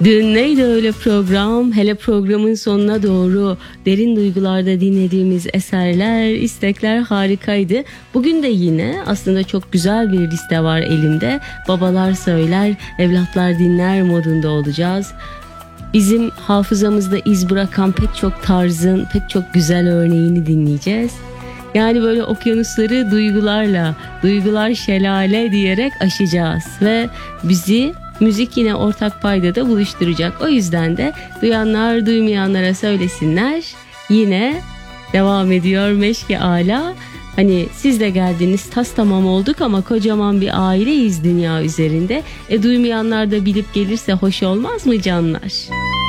Dün neydi öyle program? Hele programın sonuna doğru derin duygularda dinlediğimiz eserler, istekler harikaydı. Bugün de yine aslında çok güzel bir liste var elimde. Babalar söyler, evlatlar dinler modunda olacağız. Bizim hafızamızda iz bırakan pek çok tarzın, pek çok güzel örneğini dinleyeceğiz. Yani böyle okyanusları duygularla, duygular şelale diyerek aşacağız ve bizi müzik yine ortak paydada buluşturacak. O yüzden de duyanlar duymayanlara söylesinler. Yine devam ediyor Meşki Ala. Hani siz de geldiniz, tas tamam olduk ama kocaman bir aileyiz dünya üzerinde. Duymayanlar da bilip gelirse hoş olmaz mı canlar?